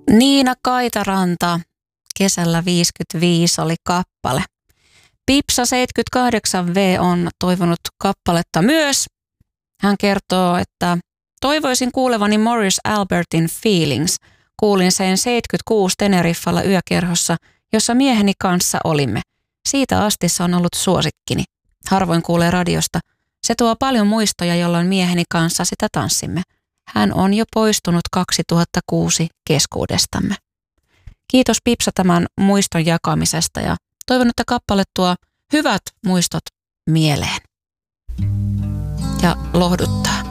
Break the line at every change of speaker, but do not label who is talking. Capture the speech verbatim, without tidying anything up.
Niina Kaitaranta, kesällä viisikymmentäviisi oli kappale. Pipsa seitsemänkymmentäkahdeksan V on toivonut kappaletta myös. Hän kertoo, että toivoisin kuulevani Morris Albertin Feelings. Kuulin sen seitsemänkymmentäkuusi Teneriffalla yökerhossa, jossa mieheni kanssa olimme. Siitä asti se on ollut suosikkini. Harvoin kuulee radiosta. Se tuo paljon muistoja, jolloin mieheni kanssa sitä tanssimme. Hän on jo poistunut kaksituhattakuusi keskuudestamme. Kiitos Pipsa tämän muiston jakamisesta ja toivon, että kappale tuo hyvät muistot mieleen ja lohduttaa.